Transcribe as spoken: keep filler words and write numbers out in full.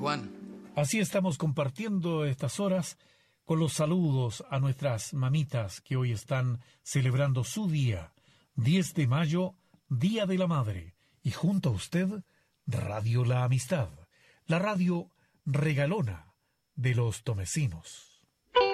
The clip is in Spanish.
Juan. Así estamos compartiendo estas horas con los saludos a nuestras mamitas que hoy están celebrando su día, diez de mayo, Día de la Madre. Y junto a usted, Radio La Amistad, la radio regalona de los tomecinos.